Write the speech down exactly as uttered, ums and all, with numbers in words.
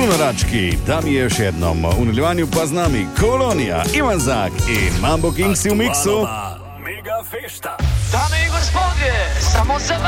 Bruno Rački, tam je še jednom, v nadaljevanju pa z nami Kolonija, Ivan Zak in Mambo Kings v miksu. Mega fešta. Dame in gospodje, samo za